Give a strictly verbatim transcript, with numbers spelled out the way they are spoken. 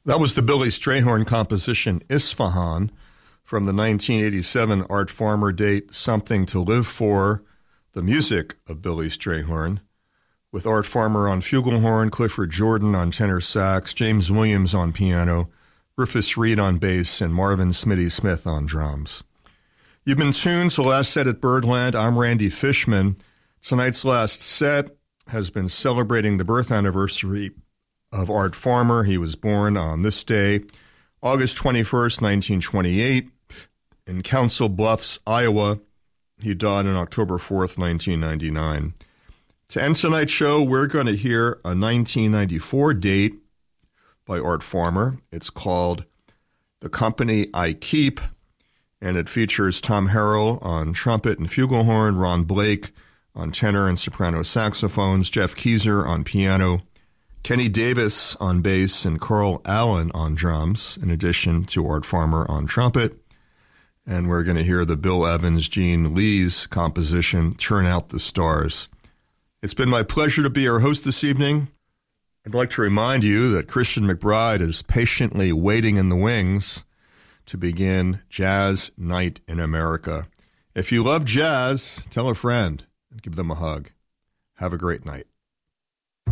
That was the Billy Strayhorn composition Isfahan from the nineteen eighty-seven Art Farmer date Something to Live For, the music of Billy Strayhorn, with Art Farmer on flugelhorn, Clifford Jordan on tenor sax, James Williams on piano, Rufus Reed on bass, and Marvin Smitty Smith on drums. You've been tuned to Last Set at Birdland. I'm Randy Fishman. Tonight's last set has been celebrating the birth anniversary of Art Farmer. He was born on this day, August twenty-first, nineteen twenty-eight, in Council Bluffs, Iowa. He died on October fourth, nineteen ninety-nine. To end tonight's show, we're going to hear a nineteen ninety-four date by Art Farmer. It's called The Company I Keep, and it features Tom Harrell on trumpet and flugelhorn, Ron Blake on tenor and soprano saxophones, Jeff Keyser on piano, Kenny Davis on bass, and Carl Allen on drums, in addition to Art Farmer on trumpet. And we're going to hear the Bill Evans, Gene Lee's composition, Turn Out the Stars. It's been my pleasure to be your host this evening. I'd like to remind you that Christian McBride is patiently waiting in the wings to begin Jazz Night in America. If you love jazz, tell a friend and give them a hug. Have a great night.